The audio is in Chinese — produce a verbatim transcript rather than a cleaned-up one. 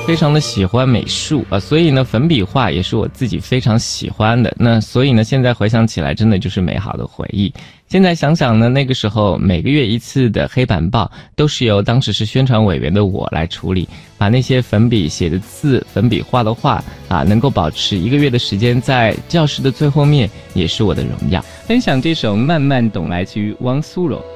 非常的喜欢美术啊，所以呢，粉笔画也是我自己非常喜欢的。那所以呢，现在回想起来，真的就是美好的回忆。现在想想呢，那个时候每个月一次的黑板报，都是由当时是宣传委员的我来处理，把那些粉笔写的字、粉笔画的画啊，能够保持一个月的时间在教室的最后面，也是我的荣耀。 分享这首《慢慢懂》来自于汪苏泷。